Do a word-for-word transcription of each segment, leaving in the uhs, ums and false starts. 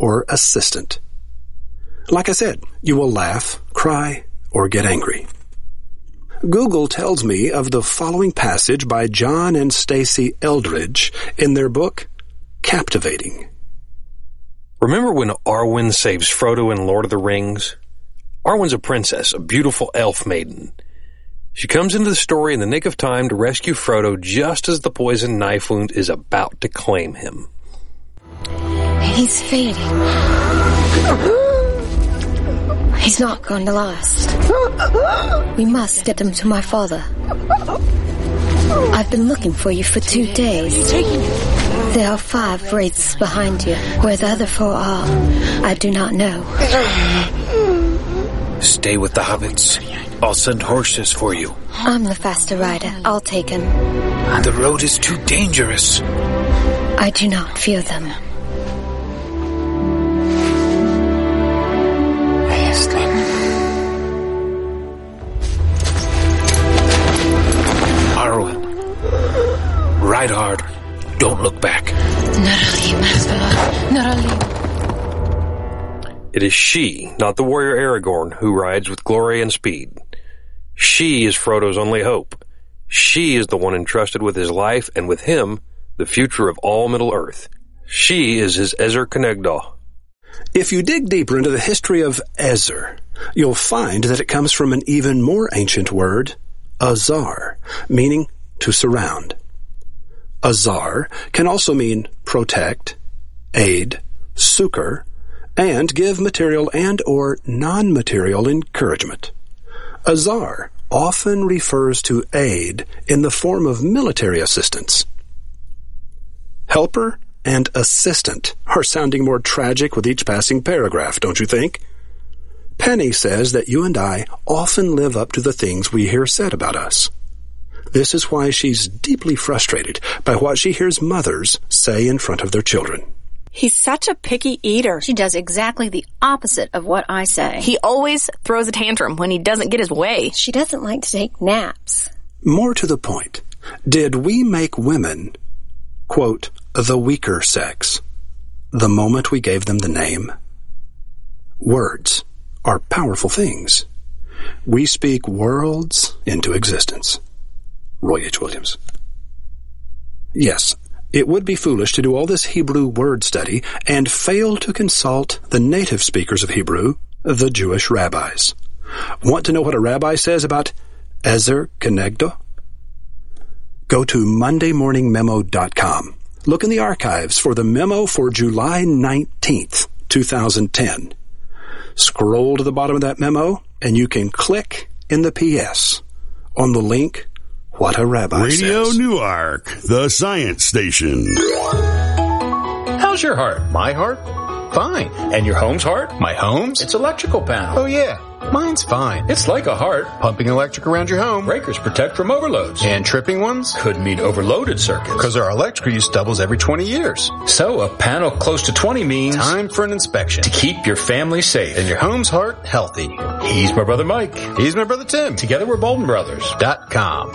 or assistant. Like I said, you will laugh, cry, or get angry. Google tells me of the following passage by John and Stacey Eldridge in their book, Captivating. Remember when Arwen saves Frodo in Lord of the Rings? Arwen's a princess, a beautiful elf maiden. She comes into the story in the nick of time to rescue Frodo just as the poisoned knife wound is about to claim him. He's fading. He's not going to last. We must get him to my father. I've been looking for you for two days. There are five wraiths behind you. Where the other four are, I do not know. Stay with the hobbits. I'll send horses for you. I'm the faster rider. I'll take him. The road is too dangerous. I do not fear them. Arwen, ride hard. Don't look back. It is she, not the warrior Aragorn, who rides with glory and speed. She is Frodo's only hope. She is the one entrusted with his life, and with him, the future of all Middle-earth. She is his Ezer Kenegdo. If you dig deeper into the history of Ezer, you'll find that it comes from an even more ancient word, azar, meaning to surround. Azar can also mean protect, aid, succor, and give material and or non-material encouragement. Azar often refers to aid in the form of military assistance. Helper and assistant are sounding more tragic with each passing paragraph, don't you think? Penny says that you and I often live up to the things we hear said about us. This is why she's deeply frustrated by what she hears mothers say in front of their children. He's such a picky eater. She does exactly the opposite of what I say. He always throws a tantrum when he doesn't get his way. She doesn't like to take naps. More to the point, did we make women, quote, the weaker sex, the moment we gave them the name? Words are powerful things. We speak worlds into existence. Roy H. Williams. Yes, it would be foolish to do all this Hebrew word study and fail to consult the native speakers of Hebrew, the Jewish rabbis. Want to know what a rabbi says about Ezer Kenegdo? Go to monday morning memo dot com. Look in the archives for the memo for July nineteenth, twenty ten. Scroll to the bottom of that memo, and you can click in the P S on the link, What a Rabbi Radio Says. Newark, the science station. How's your heart? My heart? Fine. And your home's heart? My home's? It's electrical panel. Oh, yeah. Mine's fine. It's like a heart. Pumping electric around your home. Breakers protect from overloads. And tripping ones? Could mean overloaded circuits. Because our electrical use doubles every twenty years. So a panel close to twenty means... time for an inspection. To keep your family safe. And your home's heart healthy. He's my brother Mike. He's my brother Tim. Together we're Bolden Brothers. Dot com.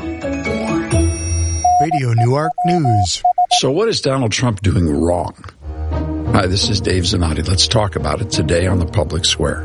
Radio Newark News. So what is Donald Trump doing wrong? Hi, this is Dave Zanotti. Let's talk about it today on the Public Square.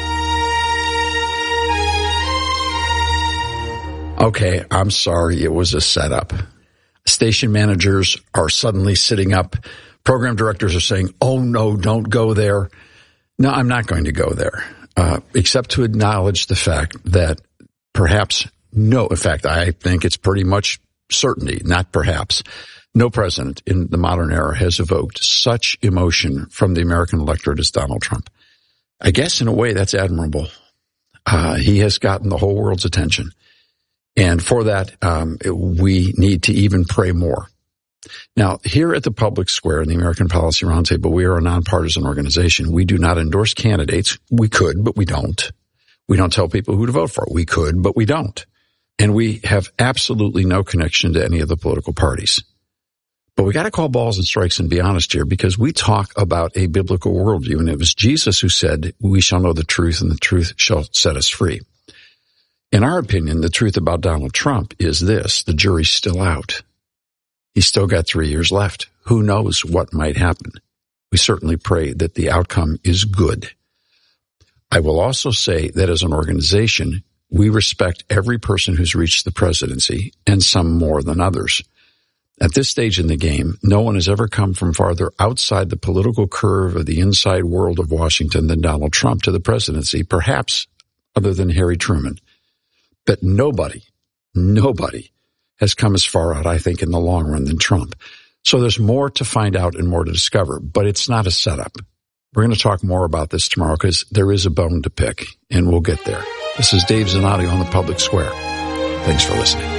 Okay, I'm sorry, it was a setup. Station managers are suddenly sitting up. Program directors are saying, oh, no, don't go there. No, I'm not going to go there, uh, except to acknowledge the fact that perhaps, no, in fact, I think it's pretty much certainty, not perhaps, no president in the modern era has evoked such emotion from the American electorate as Donald Trump. I guess in a way that's admirable. Uh, he has gotten the whole world's attention. And for that, um, we need to even pray more. Now, here at the Public Square in the American Policy Roundtable, we are a nonpartisan organization. We do not endorse candidates. We could, but we don't. We don't tell people who to vote for. We could, but we don't. And we have absolutely no connection to any of the political parties. But we got to call balls and strikes and be honest here, because we talk about a biblical worldview. And it was Jesus who said, we shall know the truth and the truth shall set us free. In our opinion, the truth about Donald Trump is this: the jury's still out. He's still got three years left. Who knows what might happen? We certainly pray that the outcome is good. I will also say that as an organization, we respect every person who's reached the presidency, and some more than others. At this stage in the game, no one has ever come from farther outside the political curve of the inside world of Washington than Donald Trump to the presidency, perhaps other than Harry Truman. But nobody, nobody has come as far out, I think, in the long run than Trump. So there's more to find out and more to discover, but it's not a setup. We're going to talk more about this tomorrow because there is a bone to pick, and we'll get there. This is Dave Zanotti on the Public Square. Thanks for listening.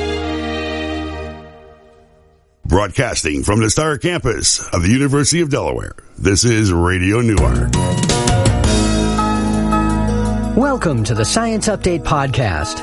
Broadcasting from the Star Campus of the University of Delaware, this is Radio Newark. Welcome to the Science Update Podcast.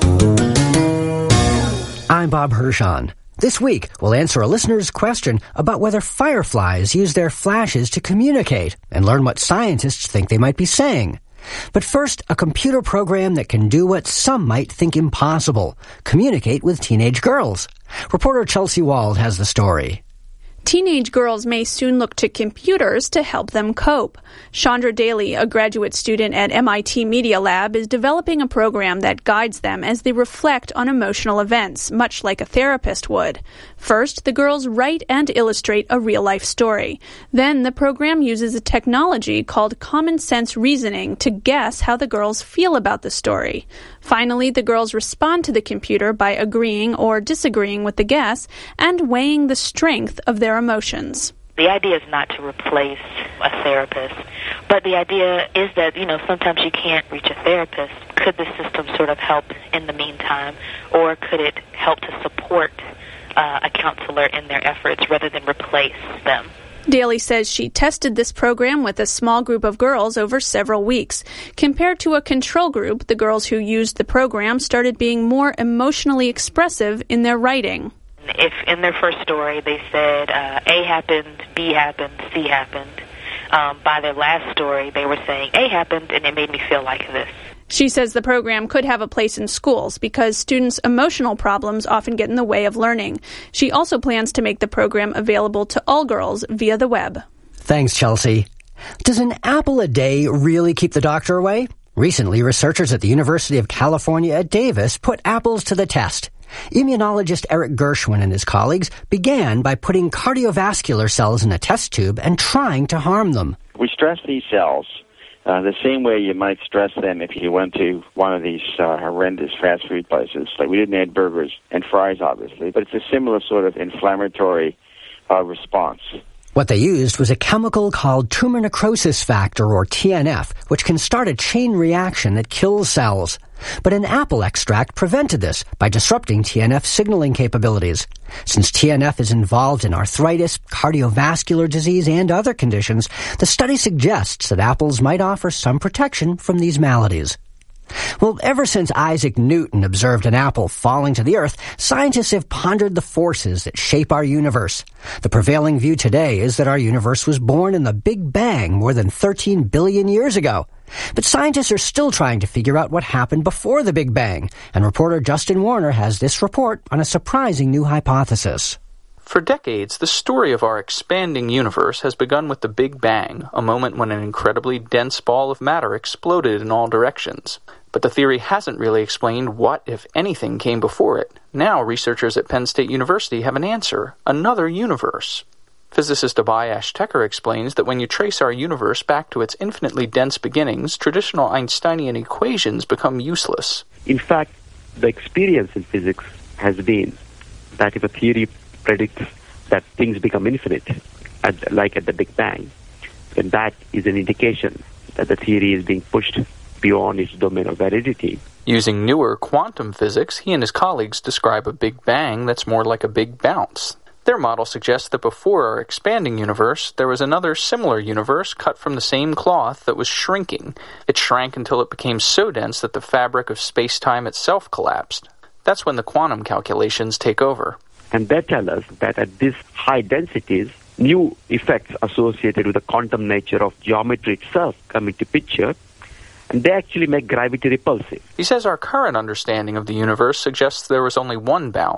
I'm Bob Hirschon. This week, we'll answer a listener's question about whether fireflies use their flashes to communicate and learn what scientists think they might be saying. But first, a computer program that can do what some might think impossible, communicate with teenage girls. Reporter Chelsea Wald has the story. Teenage girls may soon look to computers to help them cope. Chandra Daly, a graduate student at M I T Media Lab, is developing a program that guides them as they reflect on emotional events, much like a therapist would. First, the girls write and illustrate a real-life story. Then, the program uses a technology called common sense reasoning to guess how the girls feel about the story. Finally, the girls respond to the computer by agreeing or disagreeing with the guess and weighing the strength of their emotions. The idea is not to replace a therapist, but the idea is that, you know, sometimes you can't reach a therapist. Could the system sort of help in the meantime, or could it help to support uh, a counselor in their efforts rather than replace them? Daly says she tested this program with a small group of girls over several weeks. Compared to a control group, the girls who used the program started being more emotionally expressive in their writing. If in their first story they said uh, A happened, B happened, C happened, um, by their last story they were saying A happened and it made me feel like this. She says the program could have a place in schools because students' emotional problems often get in the way of learning. She also plans to make the program available to all girls via the web. Thanks, Chelsea. Does an apple a day really keep the doctor away? Recently, researchers at the University of California at Davis put apples to the test. Immunologist Eric Gershwin and his colleagues began by putting cardiovascular cells in a test tube and trying to harm them. We stress these cells uh, the same way you might stress them if you went to one of these uh, horrendous fast food places. Like, we didn't add burgers and fries, obviously, but it's a similar sort of inflammatory uh, response. What they used was a chemical called tumor necrosis factor, or T N F, which can start a chain reaction that kills cells. But an apple extract prevented this by disrupting T N F signaling capabilities. Since T N F is involved in arthritis, cardiovascular disease, and other conditions, the study suggests that apples might offer some protection from these maladies. Well, ever since Isaac Newton observed an apple falling to the earth, scientists have pondered the forces that shape our universe. The prevailing view today is that our universe was born in the Big Bang more than thirteen billion years ago. But scientists are still trying to figure out what happened before the Big Bang, and reporter Justin Warner has this report on a surprising new hypothesis. For decades, the story of our expanding universe has begun with the Big Bang, a moment when an incredibly dense ball of matter exploded in all directions. But the theory hasn't really explained what, if anything, came before it. Now, researchers at Penn State University have an answer: another universe. Physicist Abai Ashtekar explains that when you trace our universe back to its infinitely dense beginnings, traditional Einsteinian equations become useless. In fact, the experience in physics has been that if a theory predicts that things become infinite, at, like at the Big Bang, then that is an indication that the theory is being pushed beyond its domain of validity. Using newer quantum physics, he and his colleagues describe a Big Bang that's more like a big bounce. Their model suggests that before our expanding universe, there was another similar universe cut from the same cloth that was shrinking. It shrank until it became so dense that the fabric of space-time itself collapsed. That's when the quantum calculations take over. And they tell us that at these high densities, new effects associated with the quantum nature of geometry itself come into picture, and they actually make gravity repulsive. He says our current understanding of the universe suggests there was only one bounce, but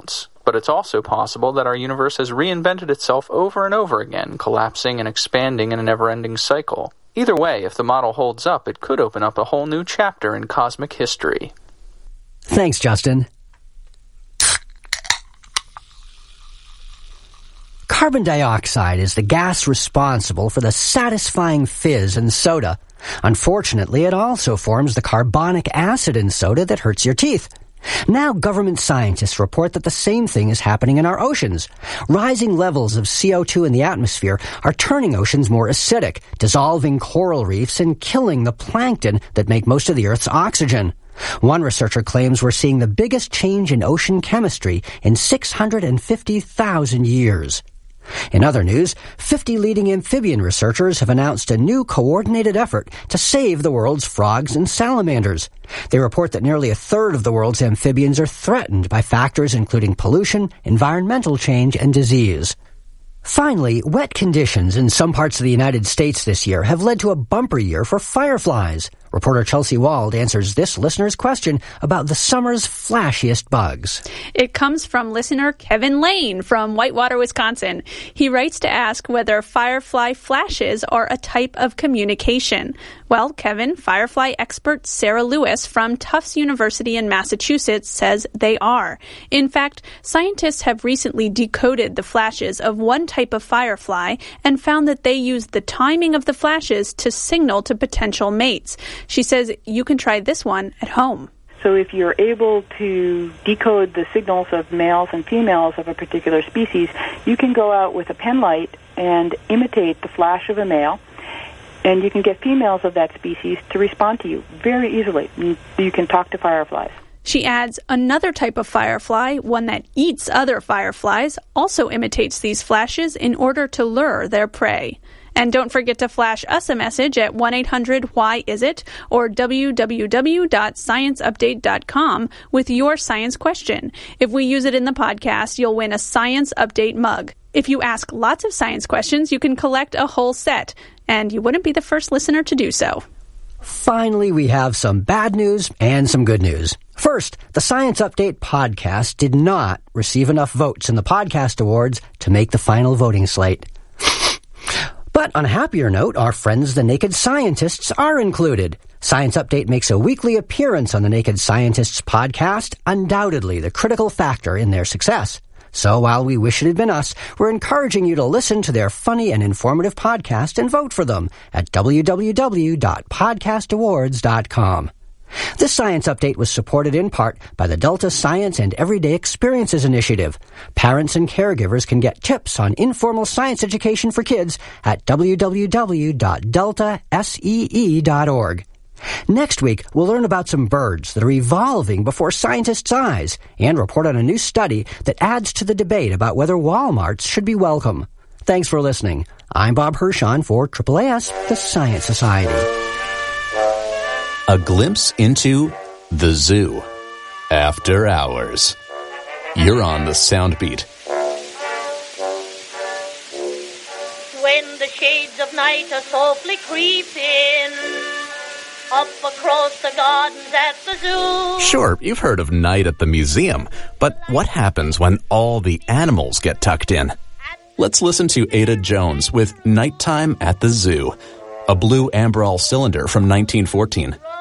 but it's also possible that our universe has reinvented itself over and over again, collapsing and expanding in a never-ending cycle. Either way, if the model holds up, it could open up a whole new chapter in cosmic history. Thanks, Justin. Carbon dioxide is the gas responsible for the satisfying fizz in soda. Unfortunately, it also forms the carbonic acid in soda that hurts your teeth. Now government scientists report that the same thing is happening in our oceans. Rising levels of C O two in the atmosphere are turning oceans more acidic, dissolving coral reefs and killing the plankton that make most of the Earth's oxygen. One researcher claims we're seeing the biggest change in ocean chemistry in six hundred fifty thousand years. In other news, fifty leading amphibian researchers have announced a new coordinated effort to save the world's frogs and salamanders. They report that nearly a third of the world's amphibians are threatened by factors including pollution, environmental change, and disease. Finally, wet conditions in some parts of the United States this year have led to a bumper year for fireflies. Reporter Chelsea Wald answers this listener's question about the summer's flashiest bugs. It comes from listener Kevin Lane from Whitewater, Wisconsin. He writes to ask whether firefly flashes are a type of communication. Well, Kevin, firefly expert Sarah Lewis from Tufts University in Massachusetts says they are. In fact, scientists have recently decoded the flashes of one type of firefly and found that they use the timing of the flashes to signal to potential mates. She says you can try this one at home. So if you're able to decode the signals of males and females of a particular species, you can go out with a pen light and imitate the flash of a male, and you can get females of that species to respond to you very easily. You can talk to fireflies. She adds, another type of firefly, one that eats other fireflies, also imitates these flashes in order to lure their prey. And don't forget to flash us a message at one eight hundred why is it or w w w dot science update dot com with your science question. If we use it in the podcast, you'll win a Science Update mug. If you ask lots of science questions, you can collect a whole set, and you wouldn't be the first listener to do so. Finally, we have some bad news and some good news. First, the Science Update podcast did not receive enough votes in the podcast awards to make the final voting slate. But on a happier note, our friends the Naked Scientists are included. Science Update makes a weekly appearance on the Naked Scientists podcast, undoubtedly the critical factor in their success. So while we wish it had been us, we're encouraging you to listen to their funny and informative podcast and vote for them at w w w dot podcast awards dot com. This Science Update was supported in part by the Delta Science and Everyday Experiences Initiative. Parents and caregivers can get tips on informal science education for kids at w w w dot delta see dot org. Next week, we'll learn about some birds that are evolving before scientists' eyes and report on a new study that adds to the debate about whether Walmarts should be welcome. Thanks for listening. I'm Bob Hirschon for triple A S, the Science Society. A glimpse into the zoo. After hours. You're on the sound beat. When the shades of night are softly creeping up across the gardens at the zoo. Sure, you've heard of night at the museum, but what happens when all the animals get tucked in? Let's listen to Ada Jones with Nighttime at the Zoo, a blue Amberol cylinder from nineteen fourteen.